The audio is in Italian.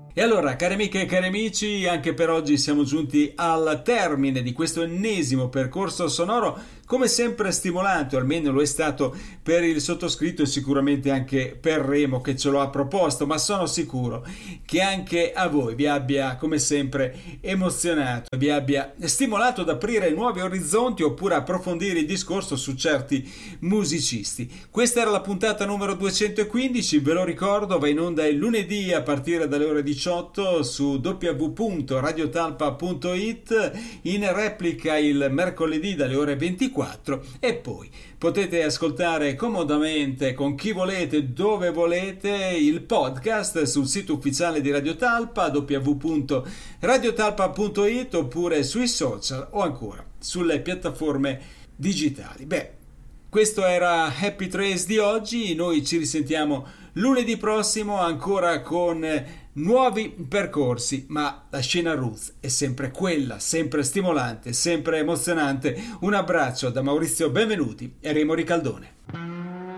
E allora, cari amiche e cari amici, anche per oggi siamo giunti al termine di questo ennesimo percorso sonoro, come sempre stimolante, o almeno lo è stato per il sottoscritto e sicuramente anche per Remo che ce lo ha proposto, ma sono sicuro che anche a voi vi abbia, come sempre, emozionato, vi abbia stimolato ad aprire nuovi orizzonti oppure approfondire il discorso su certi musicisti. Questa era la puntata numero 215, ve lo ricordo, va in onda il lunedì a partire dalle ore 18 su www.radiotalpa.it, in replica il mercoledì dalle ore 24 e poi potete ascoltare comodamente con chi volete, dove volete, il podcast sul sito ufficiale di Radio Talpa www.radiotalpa.it oppure sui social o ancora sulle piattaforme digitali. Questo era Happy Trace di oggi, noi ci risentiamo lunedì prossimo ancora con nuovi percorsi, ma la scena Roots è sempre quella, sempre stimolante, sempre emozionante. Un abbraccio da Maurizio Benvenuti e Remo Ricaldone.